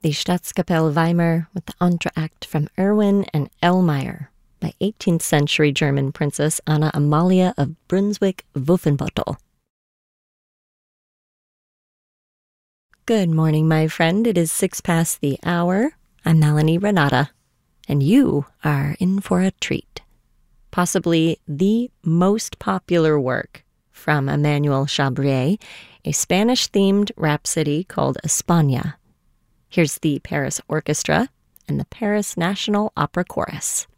the Staatskapelle Weimar with the entr'acte from Erwin and Elmeyer by 18th century German Princess Anna Amalia of Brunswick-Wolfenbüttel. Good morning, my friend. It is 6 past the hour. I'm Melanie Renata, and you are in for a treat. Possibly the most popular work from Emmanuel Chabrier, a Spanish-themed rhapsody called España. Here's the Paris Orchestra and the Paris National Opera Chorus.